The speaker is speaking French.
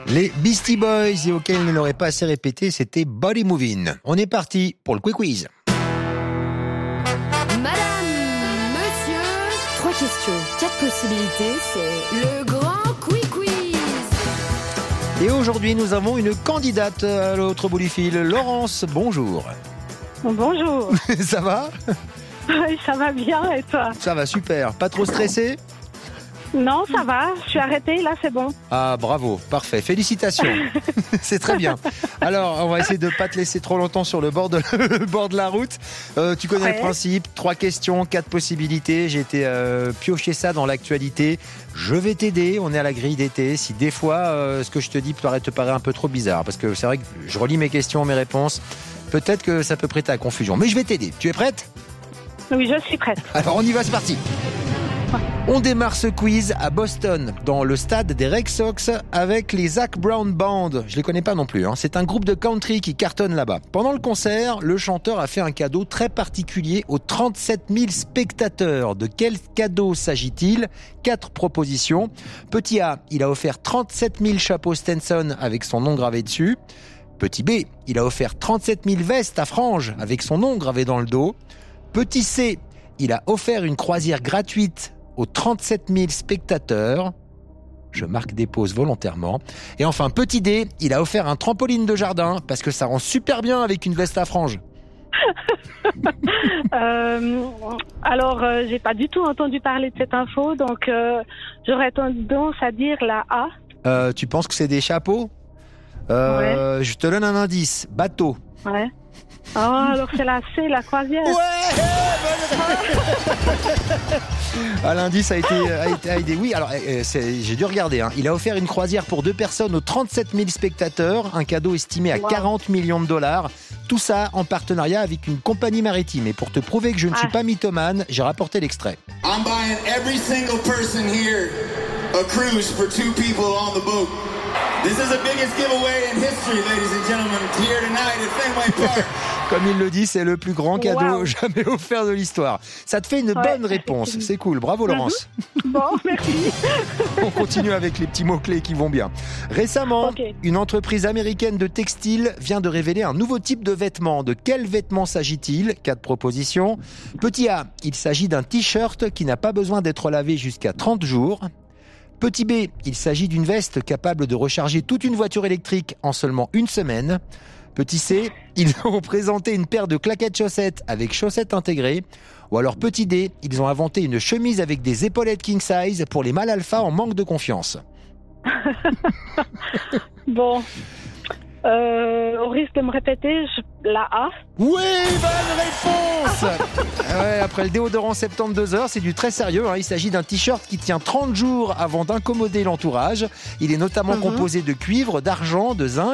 Les Beastie Boys, et auquel il ne l'aurait pas assez répété, c'était Body Movin'. On est parti pour le quick quiz. Madame, monsieur, 3 questions, 4 possibilités, c'est le grand quick quiz. Et aujourd'hui, nous avons une candidate à l'autre bout du fil. Laurence, bonjour. Bonjour. Ça va ? Oui, ça va bien et toi ? Ça va, super. Pas trop stressé ? Non, ça va. Je suis arrêtée, là, c'est bon. Ah, bravo, parfait. Félicitations. C'est très bien. Alors, on va essayer de ne pas te laisser trop longtemps sur le bord de la route. Tu connais le principe. 3 questions, 4 possibilités. J'ai été piocher ça dans l'actualité. Je vais t'aider. On est à la grille d'été. Si des fois, ce que je te dis te paraît un peu trop bizarre, parce que c'est vrai que je relis mes questions, mes réponses. Peut-être que ça peut prêter à confusion. Mais je vais t'aider. Tu es prête ? Oui, je suis prête. Alors, on y va, c'est parti. On démarre ce quiz à Boston, dans le stade des Red Sox, avec les Zac Brown Band. Je les connais pas non plus, hein. C'est un groupe de country qui cartonne là-bas. Pendant le concert, le chanteur a fait un cadeau très particulier aux 37 000 spectateurs. De quel cadeau s'agit-il ? 4 propositions. Petit A, il a offert 37 000 chapeaux Stenson avec son nom gravé dessus. Petit B, il a offert 37 000 vestes à franges avec son nom gravé dans le dos. Petit C, il a offert une croisière gratuite aux 37 000 spectateurs. Je marque des pauses volontairement. Et enfin, petit D, il a offert un trampoline de jardin parce que ça rend super bien avec une veste à franges. Alors, j'ai pas du tout entendu parler de cette info, donc j'aurais tendance à dire la A. Tu penses que c'est des chapeaux ? Ouais. Je te donne un indice. Bateau. Ouais. Oh, alors c'est la C, la croisière. Ouais, l'indice a été aidé. Oui, alors j'ai dû regarder. Hein. Il a offert une croisière pour 2 personnes aux 37 000 spectateurs, un cadeau estimé à 40 millions de dollars. Tout ça en partenariat avec une compagnie maritime. Et pour te prouver que je ne suis pas mythomane, j'ai rapporté l'extrait. I'm buying every single person here a cruise for 2 people on the boat. This is the biggest giveaway in history, ladies and gentlemen, here tonight at Fenway Park. Comme il le dit, c'est le plus grand cadeau jamais offert de l'histoire. Ça te fait une bonne réponse. C'est cool. Bravo, Laurence. Bon, merci. On continue avec les petits mots-clés qui vont bien. Récemment, une entreprise américaine de textile vient de révéler un nouveau type de vêtement. De quel vêtement s'agit-il ? 4 propositions. Petit A, il s'agit d'un t-shirt qui n'a pas besoin d'être lavé jusqu'à 30 jours. Petit B, il s'agit d'une veste capable de recharger toute une voiture électrique en seulement 1 semaine. Petit C, ils ont présenté une paire de claquettes chaussettes avec chaussettes intégrées. Ou alors petit D, ils ont inventé une chemise avec des épaulettes king size pour les mâles alpha en manque de confiance. Bon, au risque de me répéter, la A. Oui, bonne réponse. Ouais, après le déodorant 72 heures, c'est du très sérieux. Hein. Il s'agit d'un t-shirt qui tient 30 jours avant d'incommoder l'entourage. Il est notamment composé de cuivre, d'argent, de zinc